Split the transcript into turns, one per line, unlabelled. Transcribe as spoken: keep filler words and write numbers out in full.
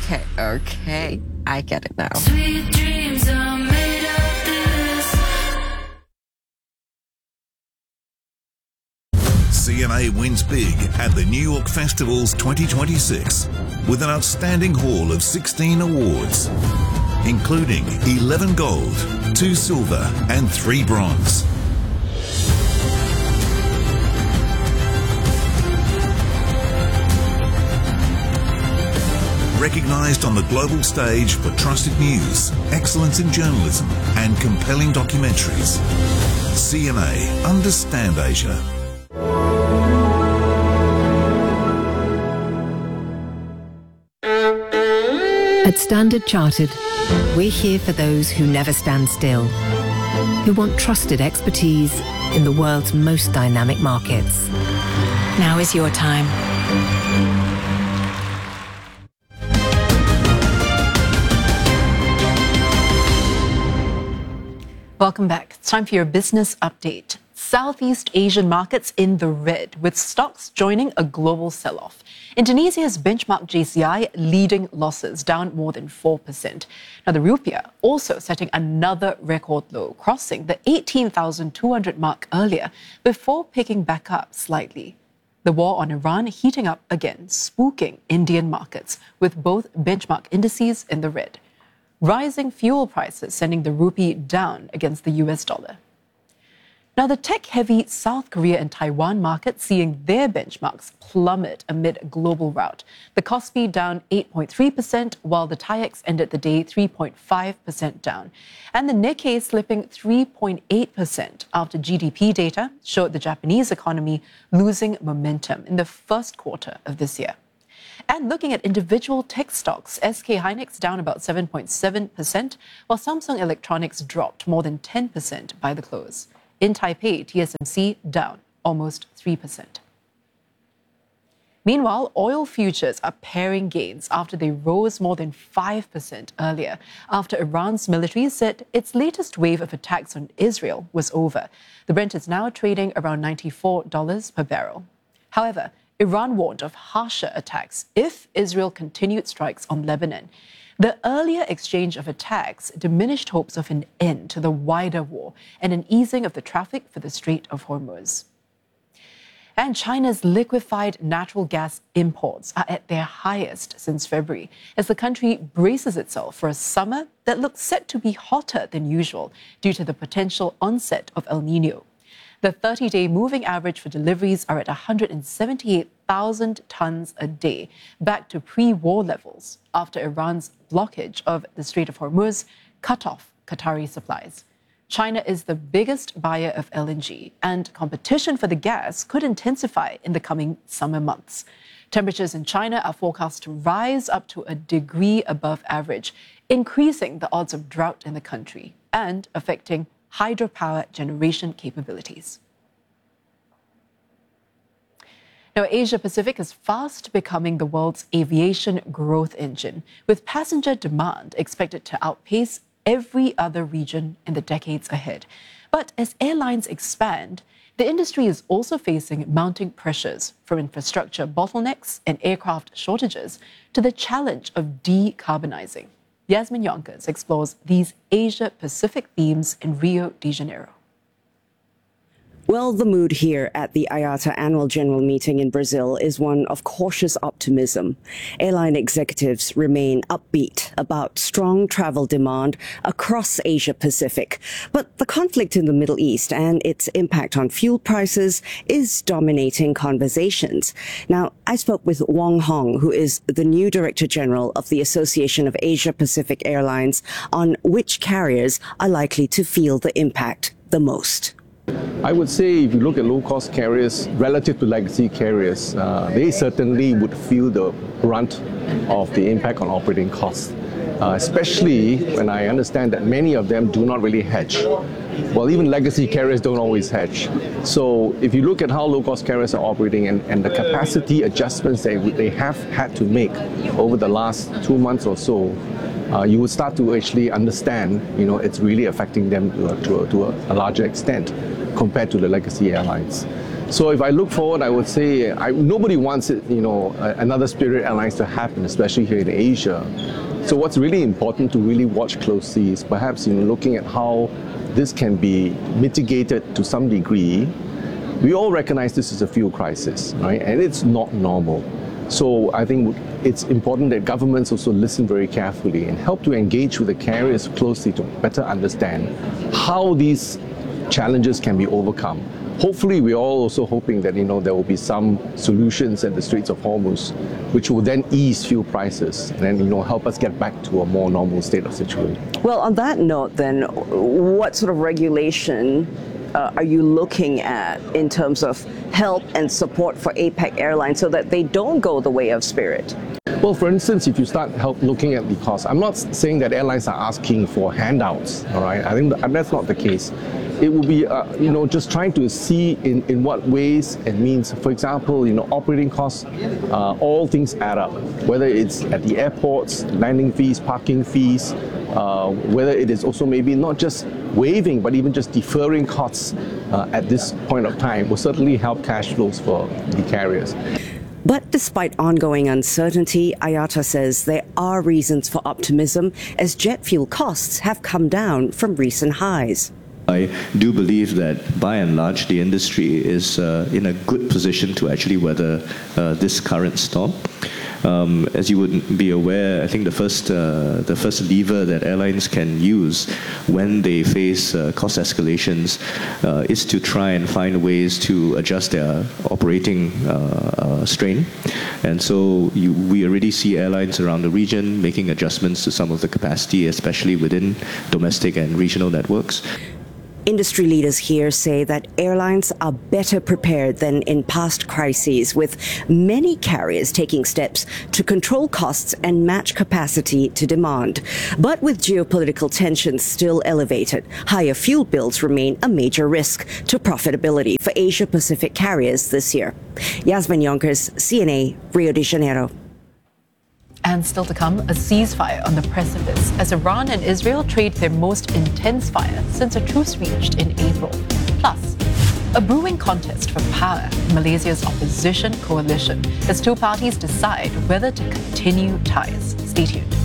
Okay, okay. I get it now.
Sweet dreams are made of this.
C N A wins big at the New York Festivals twenty twenty-six with an outstanding haul of sixteen awards, including eleven gold, two silver and three bronze. Recognised on the global stage for trusted news, excellence in journalism and compelling documentaries. C N A, Understand Asia.
At Standard Chartered, we're here for those who never stand still, who want trusted expertise in the world's most dynamic markets. Now is your time.
Welcome back. It's time for your business update. Southeast Asian markets in the red, with stocks joining a global sell-off. Indonesia's benchmark J C I leading losses, down more than four percent. Now, the rupiah also setting another record low, crossing the eighteen thousand two hundred mark earlier before picking back up slightly. The war on Iran heating up again, spooking Indian markets, with both benchmark indices in the red. Rising fuel prices sending the rupee down against the U S dollar. Now, the tech-heavy South Korea and Taiwan markets seeing their benchmarks plummet amid global rout. The Kospi down eight point three percent, while the TAIEX ended the day three point five percent down. And the Nikkei slipping three point eight percent after G D P data showed the Japanese economy losing momentum in the first quarter of this year. And looking at individual tech stocks, S K Hynix down about seven point seven percent, while Samsung Electronics dropped more than ten percent by the close. In Taipei, T S M C down almost three percent. Meanwhile, oil futures are paring gains after they rose more than five percent earlier, after Iran's military said its latest wave of attacks on Israel was over. The Brent is now trading around ninety-four dollars per barrel. However, Iran warned of harsher attacks if Israel continued strikes on Lebanon. The earlier exchange of attacks diminished hopes of an end to the wider war and an easing of the traffic for the Strait of Hormuz. And China's liquefied natural gas imports are at their highest since February, as the country braces itself for a summer that looks set to be hotter than usual due to the potential onset of El Niño. The thirty-day moving average for deliveries are at one hundred seventy-eight thousand tons a day, back to pre-war levels after Iran's blockage of the Strait of Hormuz cut off Qatari supplies. China is the biggest buyer of L N G, and competition for the gas could intensify in the coming summer months. Temperatures in China are forecast to rise up to a degree above average, increasing the odds of drought in the country and affecting hydropower generation capabilities. Now, Asia Pacific is fast becoming the world's aviation growth engine, with passenger demand expected to outpace every other region in the decades ahead. But as airlines expand, the industry is also facing mounting pressures from infrastructure bottlenecks and aircraft shortages to the challenge of decarbonizing. Yasmin Yonkers explores these Asia-Pacific themes in Rio de Janeiro.
Well, the mood here at the I A T A annual general meeting in Brazil is one of cautious optimism. Airline executives remain upbeat about strong travel demand across Asia Pacific. But the conflict in the Middle East and its impact on fuel prices is dominating conversations. Now, I spoke with Wong Hong, who is the new Director General of the Association of Asia Pacific Airlines, on which carriers are likely to feel the impact the most.
I would say if you look at low-cost carriers relative to legacy carriers, uh, they certainly would feel the brunt of the impact on operating costs, uh, especially when I understand that many of them do not really hedge. Well, even legacy carriers don't always hedge. So if you look at how low-cost carriers are operating and, and the capacity adjustments they, they have had to make over the last two months or so, Uh, you would start to actually understand, you know, it's really affecting them to, a, to, a, to a larger extent compared to the legacy airlines. So if I look forward, I would say I, nobody wants it, you know, another Spirit Airlines to happen, especially here in Asia. So what's really important to really watch closely is perhaps, you know, looking at how this can be mitigated to some degree. We all recognize this is a fuel crisis, right? And it's not normal. So I think it's important that governments also listen very carefully and help to engage with the carriers closely to better understand how these challenges can be overcome. Hopefully, we're all also hoping that, you know, there will be some solutions at the Straits of Hormuz, which will then ease fuel prices and then, you know, help us get back to a more normal state of situation.
Well, on that note, then, what sort of regulation uh, are you looking at in terms of help and support for APAC Airlines so that they don't go the way of Spirit?
Well, for instance, if you start help looking at the cost, I'm not saying that airlines are asking for handouts, all right? I think that, that's not the case. It will be, uh, you know, just trying to see in, in what ways and means. For example, you know, operating costs, uh, all things add up. Whether it's at the airports, landing fees, parking fees, uh, whether it is also maybe not just waiving, but even just deferring costs uh, at this point of time will certainly help cash flows for the carriers.
But despite ongoing uncertainty, I A T A says there are reasons for optimism as jet fuel costs have come down from recent highs.
I do believe that, by and large, the industry is uh, in a good position to actually weather uh, this current storm. Um, as you would be aware, I think the first uh, the first lever that airlines can use when they face uh, cost escalations uh, is to try and find ways to adjust their operating uh, uh, strain. And so you, we already see airlines around the region making adjustments to some of the capacity, especially within domestic and regional networks.
Industry leaders here say that airlines are better prepared than in past crises, with many carriers taking steps to control costs and match capacity to demand. But with geopolitical tensions still elevated, higher fuel bills remain a major risk to profitability for Asia-Pacific carriers this year. Yasmin Yonkers, C N A, Rio de Janeiro.
And still to come, a ceasefire on the precipice as Iran and Israel trade their most intense fire since a truce reached in April. Plus, a brewing contest for power in Malaysia's opposition coalition as two parties decide whether to continue ties. Stay tuned.